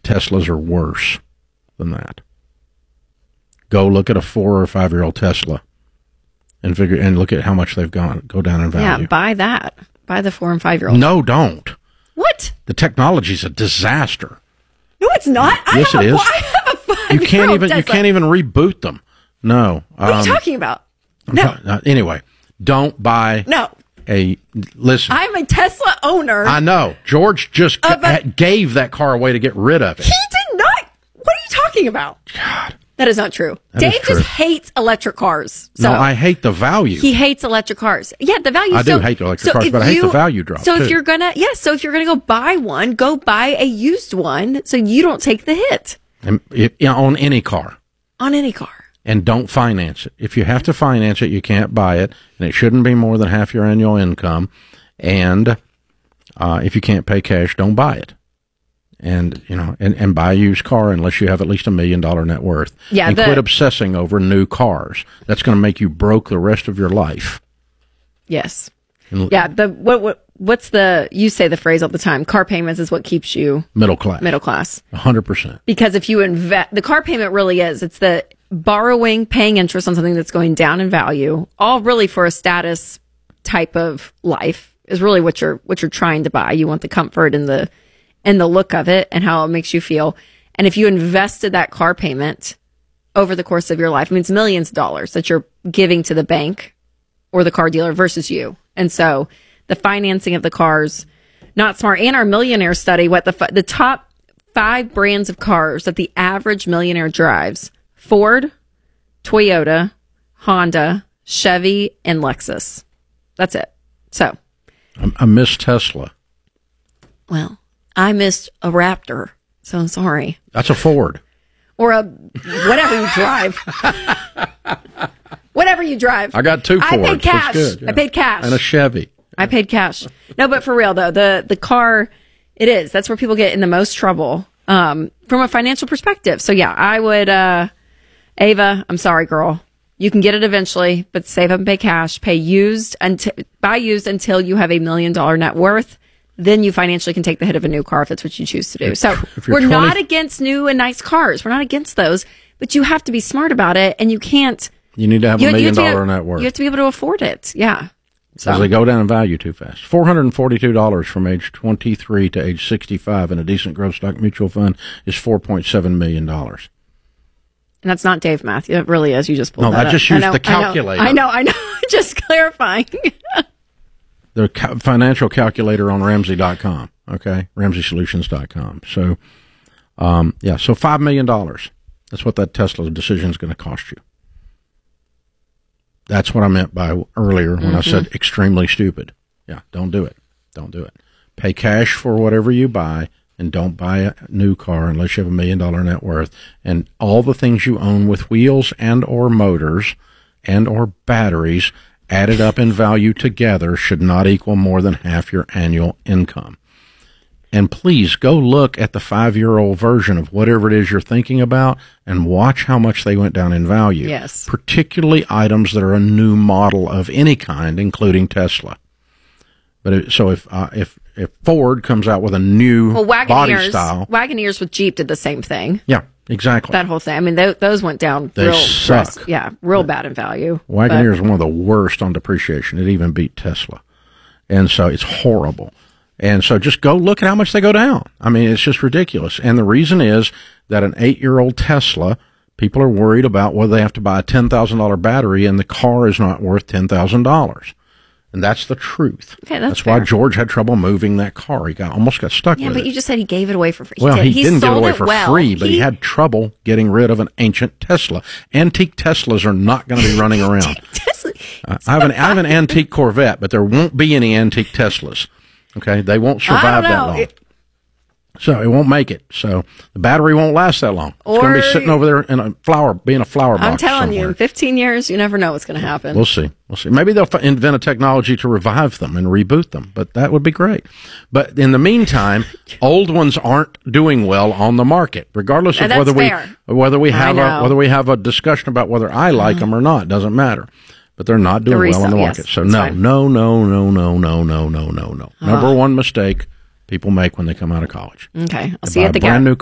Teslas are worse than that. Go look at a 4 or 5 year old Tesla and look at how much they've go down in value. Yeah, buy that. Buy the 4 and 5 year old. No, don't. What? The technology's a disaster. No, it's not. Yes, it is. I have a 5-year-old You can't even reboot them. No. What are you talking about? Anyway, don't buy. No. Listen. I'm a Tesla owner. I know. George just gave that car away to get rid of it. He did not. What are you talking about? God. That is not true. Dave just hates electric cars. So no, I hate the value. He hates electric cars. Yeah, the value. I do hate electric cars, but I hate the value drop. So too. if you're gonna go buy one, go buy a used one so you don't take the hit. On any car. On any car. And don't finance it. If you have to finance it, you can't buy it, and it shouldn't be more than half your annual income. And if you can't pay cash, don't buy it. And and buy a used car unless you have at least $1 million net worth. Yeah, and quit obsessing over new cars. That's going to make you broke the rest of your life. Yes. Yeah. What's you say the phrase all the time? Car payments is what keeps you middle class. 100%. Because if you invest, the car payment really is. It's the borrowing, paying interest on something that's going down in value, all really for a status type of life is really what you're trying to buy. You want the comfort and the look of it and how it makes you feel. And if you invested that car payment over the course of your life, I mean, it's millions of dollars that you're giving to the bank or the car dealer versus you. And so the financing of the cars, not smart. And our millionaire study, the top 5 brands of cars that the average millionaire drives: Ford, Toyota, Honda, Chevy, and Lexus. That's it. So I miss Tesla. Well, I missed a Raptor, so I'm sorry. That's a Ford. Or a whatever you drive. Whatever you drive. I got 2 Fords. I paid cash. Good, yeah. I paid cash. And a Chevy. I paid cash. No, but for real though, the car, it is. That's where people get in the most trouble from a financial perspective. So yeah, I would, Ava, I'm sorry, girl. You can get it eventually, but save up and pay cash. Buy used until you have $1 million net worth. Then you financially can take the hit of a new car if that's what you choose to do. So we're not against new and nice cars. We're not against those, but you have to be smart about it, and you can't. You need to have $1 million net worth. You have to be able to afford it. Yeah. Because they go down in value too fast. $442 from age 23 to age 65 in a decent growth stock mutual fund is $4.7 million. And that's not Dave math. It really is. You just pulled that up. No, I just used the calculator. I know. Just clarifying. The financial calculator on Ramsey.com, okay? RamseySolutions.com. So, so $5 million. That's what that Tesla decision is going to cost you. That's what I meant by earlier when I said extremely stupid. Yeah, don't do it. Don't do it. Pay cash for whatever you buy, and don't buy a new car unless you have $1 million net worth. And all the things you own with wheels and or motors and or batteries added up in value together should not equal more than half your annual income. And please go look at the 5-year-old version of whatever it is you're thinking about and watch how much they went down in value. Yes. Particularly items that are a new model of any kind, including Tesla. But if Ford comes out with a new body style. Wagoneers with Jeep did the same thing. Yeah. Exactly. That whole thing. I mean, those went down real suck. Real bad in value. Wagoneer is one of the worst on depreciation. It even beat Tesla. And so it's horrible. And so just go look at how much they go down. I mean, it's just ridiculous. And the reason is that an 8-year-old Tesla, people are worried about whether they have to buy a $10,000 battery and the car is not worth $10,000. And that's the truth. Okay, that's why George had trouble moving that car. He almost got stuck with it. Yeah, but you just said he gave it away for free. He didn't give it away for free, but he had trouble getting rid of an ancient Tesla. Antique Teslas are not going to be running around. I have an antique Corvette, but there won't be any antique Teslas. Okay, they won't survive that long. So it won't make it. So the battery won't last that long. It's going to be sitting over there in being a flower box. I'm telling somewhere. you, in 15 years, you never know what's going to happen. We'll see. Maybe they'll invent a technology to revive them and reboot them, but that would be great. But in the meantime, old ones aren't doing well on the market, regardless of whether we have a discussion about whether I like them or not. Doesn't matter. But they're not doing well on the market. So no. Number one mistake people make when they come out of college. Okay. I'll see you at the